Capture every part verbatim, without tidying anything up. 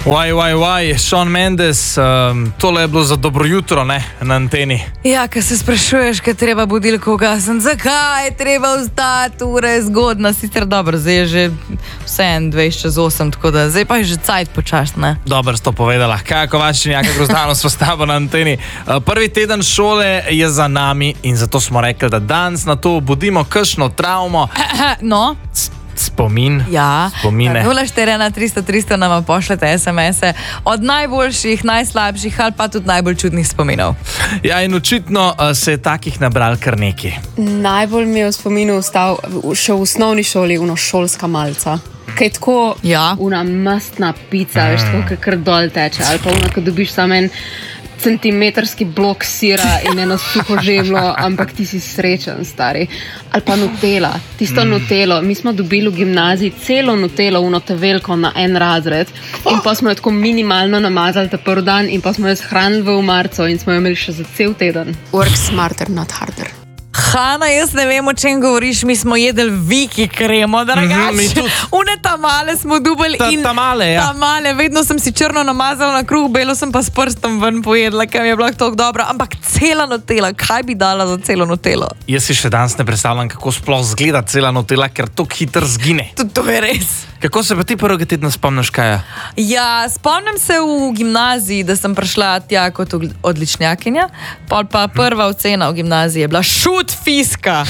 Waj, waj, waj, Shawn Mendes, um, tole je bilo za dobro jutro, ne, na anteni. Ja, ko se sprašuješ, kaj treba budilko ugasniti, zakaj je treba vstati, ura je zgodna, sicer dobro, zdaj je že vse en dvajset čez osem, tako da zdaj pa je že cajt počast, ne. Dobro si to povedala. Kaj Kovačinjak, Grozdano sva s tabo na anteni. Uh, prvi teden šole je za nami in zato smo rekli, da danes na to budimo kakšno travmo. No? Spomin. Ja, spomine. nula štiri ena tristo tristo nama pošljete es em ese od najboljših, najslabših ali pa tudi najbolj čudnih spominov. Ja, in očitno uh, se je takih nabral kar nekaj. Najbolj mi je v spominu ostal še v osnovni šoli uno šolska malca. Kaj je tako Ja. una mastna pica, veš, tako, kar dol teče. Ali pa uno, ko dobiš samo en centimetrski blok sira in eno suho žemljo, ampak ti si srečen, stari. Ali pa nutela, tisto mm. nutelo. Mi smo dobili v gimnaziji celo nutelo, uno te veliko na en razred in pa smo jo tako minimalno namazali ta prvi dan in pa smo jo shranili v omarco in smo jo imeli še za cel teden. Work smarter, not harder. Hana, jaz ne vem, o čem govoriš, mi smo jedli viki kremo, dragač. mi tudi. Une tamale smo dubali Ta- in... tamale, ja. Tamale, vedno sem si črno namazala na kruh, belo sem pa s prstom ven pojedla, ker mi je bilo tako dobro. Ampak cela nutela, kaj bi dala za celo nutelo? Jaz si še danes ne predstavljam, kako sploh zgleda cela nutela, ker to hitro zgine. Tudi to je res. Kako se pa ti prvega tedna spomniš, kaj je? Ja, spomnim se v gimnaziji, da sem prišla tja kot odli- odličnjakinja, pol pa prva ocena v gimnaziji je bila šut fiska.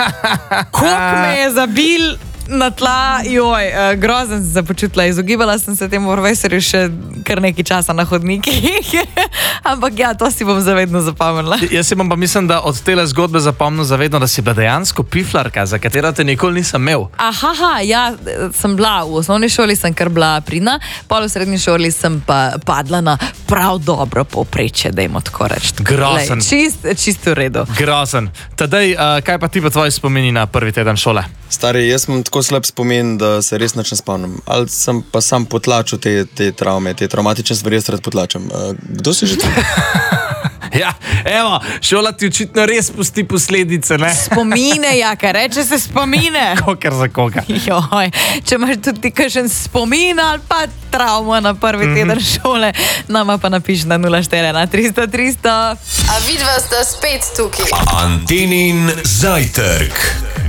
Koliko me je zabil na tla, joj, uh, grozen sem se počutila, izogibala sem se temu profesorju še kar nekaj časa na hodnikih. Ampak ja, to si bom zavedno zapomnila. Jaz si bom pa mislim, da od tele zgodbe zapomnil zavedno, da si bila dejansko piflarka, za katero te nikoli nisem imel. Aha, ja, sem bila v osnovni šoli, sem kar bila pridna, pol v srednji šoli sem pa padla na prav dobro povprečje, dajmo tako reči. Grozen. Lej, Čist, čist v redu. Grozen. Tadej, uh, kaj pa ti pa tvoji spomini na prvi teden šole? Stari, jaz imam tako slab spomin, da se res nič ne spomnim. Ali sem pa sam potlačil te, te travme, te traumatične stvari, jaz rad potlačam. Uh, kdo si že ti? Ja, evo, šola ti očitno res pusti posledice, ne? Spomine, Jaka, reče se spomine. Kokar za koga. Joj, če imaš tudi kakšen spomin ali pa travma na prvi mm-hmm. teden šole, nama pa napiš na nula štiri ena tristo tristo. A vidva sta spet tukaj. Antenin zajtrk.